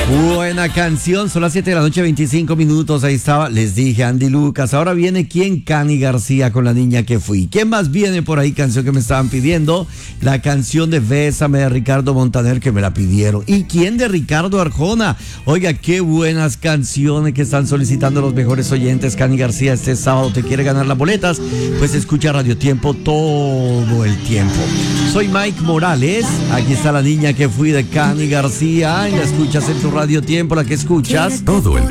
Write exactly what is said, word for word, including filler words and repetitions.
Buena canción, son las siete de la noche, veinticinco minutos. Ahí estaba, les dije, Andy Lucas. Ahora viene quién, Cani García con La Niña que Fui. ¿Quién más viene por ahí? Canción que me estaban pidiendo. La canción de Bésame de Ricardo Montaner, que me la pidieron. ¿Y quién de Ricardo Arjona? Oiga, qué buenas canciones que están solicitando los mejores oyentes. Cani García este sábado te quiere ganar las boletas. Pues escucha Radio Tiempo todo el tiempo. Soy Mike Morales. Aquí está La Niña que Fui de Cani García. Y la escuchas en tu Radio Tiempo, la que escuchas todo el